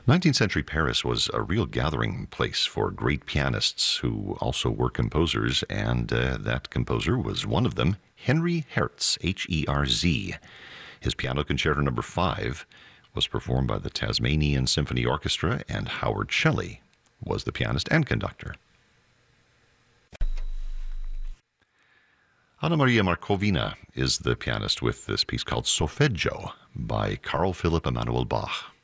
19th century Paris was a real gathering place for great pianists who also were composers, and that composer was one of them, Henry Herz, H-E-R-Z. His Piano Concerto No. 5 was performed by the Tasmanian Symphony Orchestra, and Howard Shelley was the pianist and conductor. Anna Maria Markovina is the pianist with this piece called Solfeggio by Carl Philipp Emanuel Bach.